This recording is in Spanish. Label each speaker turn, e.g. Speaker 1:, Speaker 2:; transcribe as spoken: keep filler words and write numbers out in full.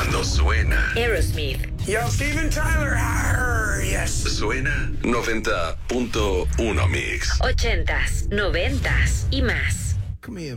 Speaker 1: Cuando suena
Speaker 2: Aerosmith.
Speaker 3: Yo, Steven Tyler. Arr, yes.
Speaker 1: Suena noventa punto uno Mix.
Speaker 2: Ochentas, noventas y más.
Speaker 3: Come here.